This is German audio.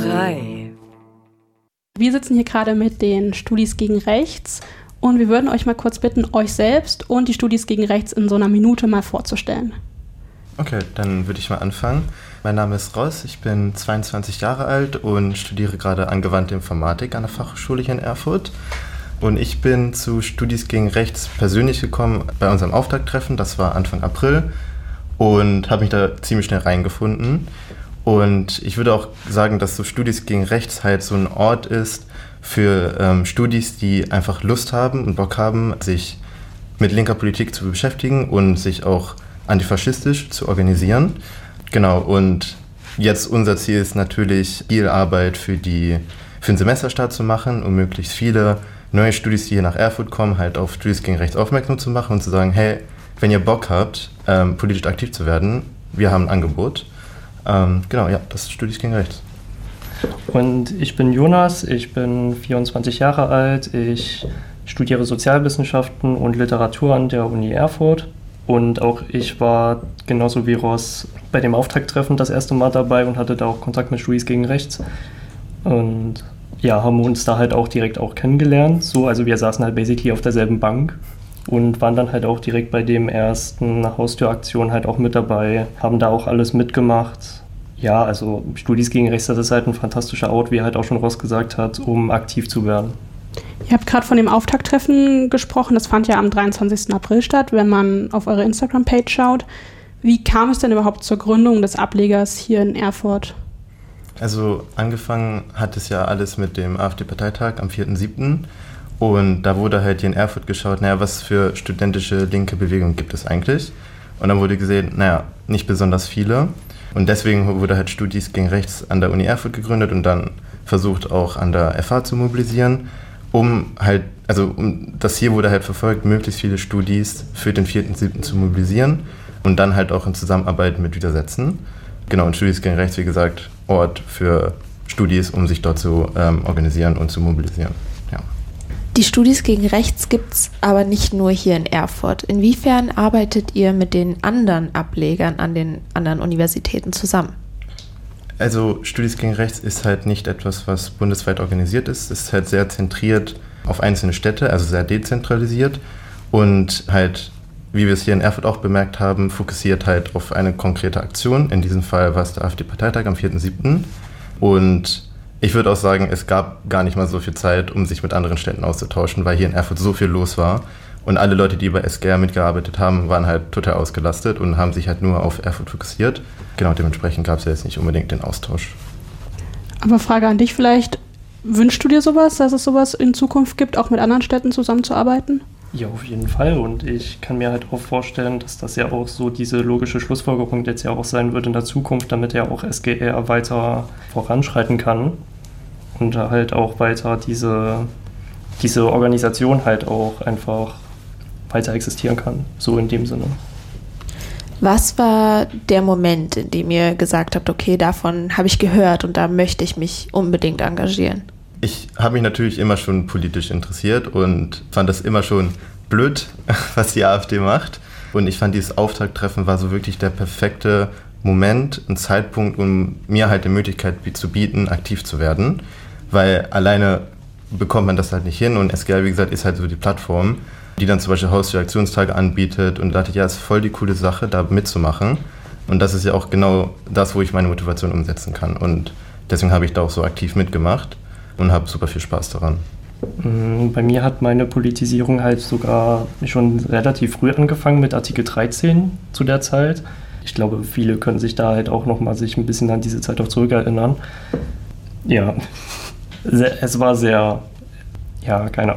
3. Wir sitzen hier gerade mit den Studis gegen Rechts und wir würden euch mal kurz bitten, euch selbst und die Studis gegen Rechts in so einer Minute mal vorzustellen. Okay, dann würde ich mal anfangen. Mein Name ist Ross, ich bin 22 Jahre alt und studiere gerade angewandte Informatik an der Fachhochschule hier in Erfurt. Und ich bin zu Studis gegen Rechts persönlich gekommen bei unserem Auftakttreffen, das war Anfang April, und habe mich da ziemlich schnell reingefunden. Und ich würde auch sagen, dass so Studis gegen Rechts halt so ein Ort ist für Studis, die einfach Lust haben und Bock haben, sich mit linker Politik zu beschäftigen und sich auch antifaschistisch zu organisieren. Genau, und jetzt unser Ziel ist natürlich, viel Arbeit für den Semesterstart zu machen, um möglichst viele neue Studis, die hier nach Erfurt kommen, halt auf Studis gegen Rechts aufmerksam zu machen und zu sagen, hey, wenn ihr Bock habt, politisch aktiv zu werden, wir haben ein Angebot. Genau, ja, das ist Studis gegen Rechts. Und ich bin Jonas, ich bin 24 Jahre alt, ich studiere Sozialwissenschaften und Literatur an der Uni Erfurt. Und auch ich war genauso wie Ross bei dem Auftakttreffen das erste Mal dabei und hatte da auch Kontakt mit Studis gegen Rechts. Und ja, haben uns da halt auch direkt auch kennengelernt. So, also wir saßen halt basically auf derselben Bank und waren dann halt auch direkt bei dem ersten Haustüraktion halt auch mit dabei, haben da auch alles mitgemacht. Ja, also Studis gegen Rechts, das ist halt ein fantastischer Ort, wie halt auch schon Ross gesagt hat, um aktiv zu werden. Ihr habt gerade von dem Auftakttreffen gesprochen, das fand ja am 23. April statt, wenn man auf eure Instagram-Page schaut. Wie kam es denn überhaupt zur Gründung des Ablegers hier in Erfurt? Also angefangen hat es ja alles mit dem AfD-Parteitag am 4.7. Und da wurde halt hier in Erfurt geschaut, naja, was für studentische linke Bewegungen gibt es eigentlich? Und dann wurde gesehen, naja, nicht besonders viele. Und deswegen wurde halt Studis gegen Rechts an der Uni Erfurt gegründet und dann versucht auch an der FH zu mobilisieren, um das Ziel wurde halt verfolgt, möglichst viele Studis für den 4.7. zu mobilisieren und dann halt auch in Zusammenarbeit mit Widersetzen. Genau, und Studis gegen Rechts, wie gesagt, Ort für Studis, um sich dort zu organisieren und zu mobilisieren. Ja. Die Studis gegen Rechts gibt es aber nicht nur hier in Erfurt. Inwiefern arbeitet ihr mit den anderen Ablegern an den anderen Universitäten zusammen? Also Studis gegen Rechts ist halt nicht etwas, was bundesweit organisiert ist. Es ist halt sehr zentriert auf einzelne Städte, also sehr dezentralisiert und halt, wie wir es hier in Erfurt auch bemerkt haben, fokussiert halt auf eine konkrete Aktion. In diesem Fall war es der AfD-Parteitag am 4.7. Und ich würde auch sagen, es gab gar nicht mal so viel Zeit, um sich mit anderen Städten auszutauschen, weil hier in Erfurt so viel los war. Und alle Leute, die bei SGR mitgearbeitet haben, waren halt total ausgelastet und haben sich halt nur auf Erfurt fokussiert. Genau, dementsprechend gab es ja jetzt nicht unbedingt den Austausch. Aber Frage an dich vielleicht, wünschst du dir sowas, dass es sowas in Zukunft gibt, auch mit anderen Städten zusammenzuarbeiten? Ja, auf jeden Fall. Und ich kann mir halt auch vorstellen, dass das ja auch so diese logische Schlussfolgerung jetzt ja auch sein wird in der Zukunft, damit ja auch SGR weiter voranschreiten kann und halt auch weiter diese Organisation halt auch einfach weiter existieren kann, so in dem Sinne. Was war der Moment, in dem ihr gesagt habt, okay, davon habe ich gehört und da möchte ich mich unbedingt engagieren? Ich habe mich natürlich immer schon politisch interessiert und fand das immer schon blöd, was die AfD macht. Und ich fand, dieses Auftakttreffen war so wirklich der perfekte Moment, ein Zeitpunkt, um mir halt die Möglichkeit zu bieten, aktiv zu werden. Weil alleine bekommt man das halt nicht hin und SGR, wie gesagt, ist halt so die Plattform, die dann zum Beispiel Haustüraktionstage anbietet und dachte, ja, ist voll die coole Sache, da mitzumachen. Und das ist ja auch genau das, wo ich meine Motivation umsetzen kann. Und deswegen habe ich da auch so aktiv mitgemacht und habe super viel Spaß daran. Bei mir hat meine Politisierung halt sogar schon relativ früh angefangen mit Artikel 13 zu der Zeit. Ich glaube, viele können sich da halt auch nochmal sich ein bisschen an diese Zeit auch zurückerinnern. Ja, es war sehr, ja, keine Ahnung.